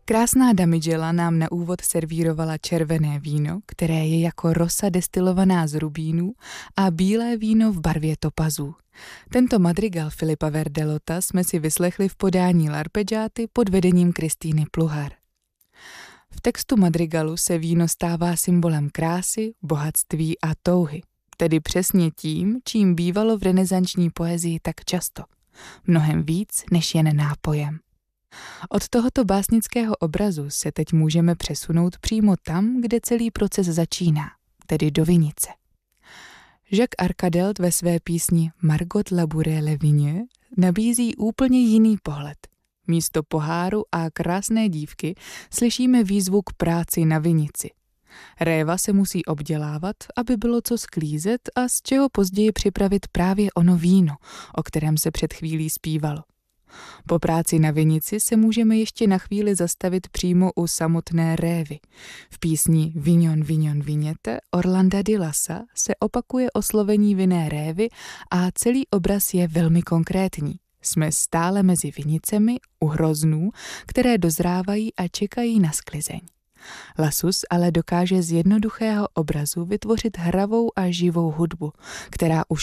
Krásná Damigella nám na úvod servírovala červené víno, které je jako rosa destilovaná z rubínů, a bílé víno v barvě topazů. Tento madrigal Filipa Verdelota jsme si vyslechli v podání Larpeggiaty pod vedením Kristýny Pluhar. V textu madrigalu se víno stává symbolem krásy, bohatství a touhy, tedy přesně tím, čím bývalo v renesanční poezii tak často. Mnohem víc než jen nápojem. Od tohoto básnického obrazu se teď můžeme přesunout přímo tam, kde celý proces začíná, tedy do vinice. Jacques Arcadelt ve své písni Margot laboure les vignes nabízí úplně jiný pohled. Místo poháru a krásné dívky slyšíme výzvu k práci na vinici. Réva se musí obdělávat, aby bylo co sklízet a z čeho později připravit právě ono víno, o kterém se před chvílí zpívalo. Po práci na vinici se můžeme ještě na chvíli zastavit přímo u samotné révy. V písni Vignon, Vignon, Vignette Orlanda di Lassa se opakuje oslovení vinné révy a celý obraz je velmi konkrétní. Jsme stále mezi vinicemi u hroznů, které dozrávají a čekají na sklizeň. Lassus ale dokáže z jednoduchého obrazu vytvořit hravou a živou hudbu, která už